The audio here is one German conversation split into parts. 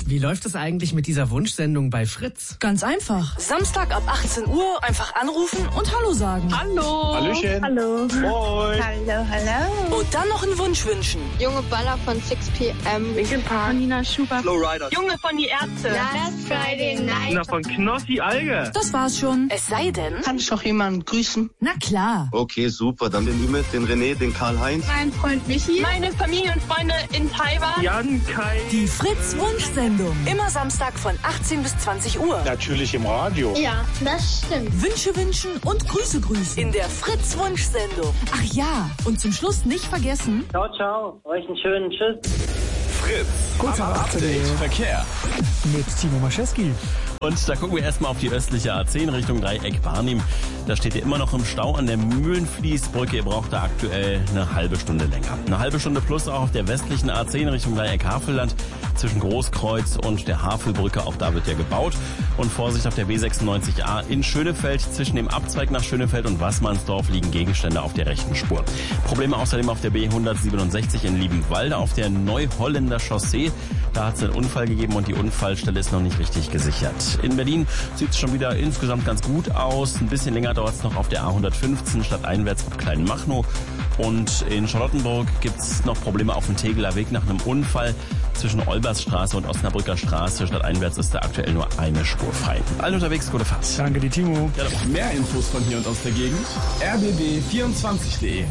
Wie läuft es eigentlich mit dieser Wunschsendung bei Fritz? Ganz einfach. Samstag ab 18 Uhr einfach anrufen und Hallo sagen. Hallo. Hallöchen. Hallo. Moin. Hallo, hallo. Und dann noch einen Wunsch wünschen. Junge Baller von 6pm. Linkin Park. Nina Schubert. Flowrider. Junge von die Ärzte. Last Friday Night. Na, von Knossi Alge. Das war's schon. Es sei denn... Kann ich noch jemanden grüßen? Na klar. Okay, super. Dann den Ümit, den René, den Karl-Heinz. Mein Freund Michi. Meine Familie und Freunde in Taiwan. Jan, Kai. Die Fritz-Wunschsendung. Immer Samstag von 18 bis 20 Uhr. Natürlich im Radio. Ja, das stimmt. Wünsche wünschen und Grüße grüßen. In der Fritz-Wunschsendung. Ach ja, und zum Schluss nicht vergessen... Ciao, ciao. Euch einen schönen Tschüss. Fritz. Kurzer Update. Verkehr. Mit Timo Maschewski. Und da gucken wir erstmal auf die östliche A10 Richtung Dreieck Barnim. Da steht ihr immer noch im Stau an der Mühlenfließbrücke. Ihr braucht da aktuell eine halbe Stunde länger. Eine halbe Stunde plus auch auf der westlichen A10 Richtung Dreieck Havelland zwischen Großkreuz und der Havelbrücke. Auch da wird ja gebaut. Und Vorsicht auf der B96A in Schönefeld. Zwischen dem Abzweig nach Schönefeld und Wassmannsdorf liegen Gegenstände auf der rechten Spur. Probleme außerdem auf der B167 in Liebenwalde auf der Neuholländer Chaussee. Da hat es einen Unfall gegeben und die Unfallstelle ist noch nicht richtig gesichert. In Berlin sieht es schon wieder insgesamt ganz gut aus. Ein bisschen länger dauert es noch auf der A115 stadteinwärts ab Kleinmachnow. Und in Charlottenburg gibt es noch Probleme auf dem Tegeler Weg nach einem Unfall. Zwischen Olbersstraße und Osnabrücker Straße stadteinwärts ist da aktuell nur eine Spur frei. Allen unterwegs, gute Fahrt. Danke dir, Timo. Ja, Mehr Infos von hier und aus der Gegend. rbb24.de.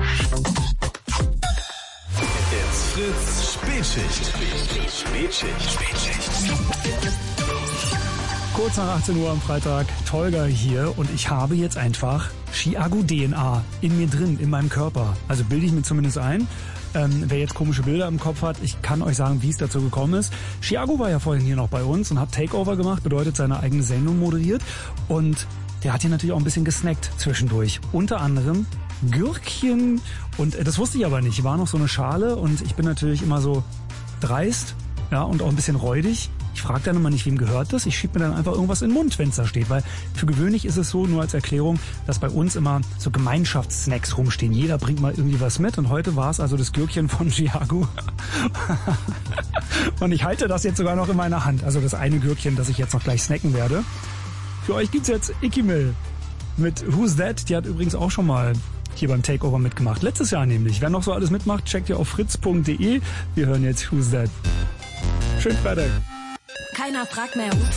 It's Fritz Spätschicht. Kurz nach 18 Uhr am Freitag, Tolga hier und ich habe jetzt einfach Chiago-DNA in mir drin, in meinem Körper. Also bilde ich mir zumindest ein. Wer jetzt komische Bilder im Kopf hat, ich kann euch sagen, wie es dazu gekommen ist. Chiago war ja vorhin hier noch bei uns und hat Takeover gemacht, bedeutet seine eigene Sendung moderiert. Und der hat hier natürlich auch ein bisschen gesnackt zwischendurch. Unter anderem Gürkchen. Und das wusste ich aber nicht. War noch so eine Schale und ich bin natürlich immer so dreist, ja, und auch ein bisschen räudig. Ich frage dann immer nicht, wem gehört das. Ich schiebe mir dann einfach irgendwas in den Mund, wenn es da steht. Weil für gewöhnlich ist es so, nur als Erklärung, dass bei uns immer so Gemeinschaftssnacks rumstehen. Jeder bringt mal irgendwie was mit. Und heute war es also das Gürkchen von Chiago. Und ich halte das jetzt sogar noch in meiner Hand. Also das eine Gürkchen, das ich jetzt noch gleich snacken werde. Für euch gibt's jetzt Ikimil mit Who's That? Die hat übrigens auch schon mal hier beim Takeover mitgemacht. Letztes Jahr nämlich. Wer noch so alles mitmacht, checkt ihr auf fritz.de. Wir hören jetzt Who's That. Schönen Freitag. Keiner fragt mehr,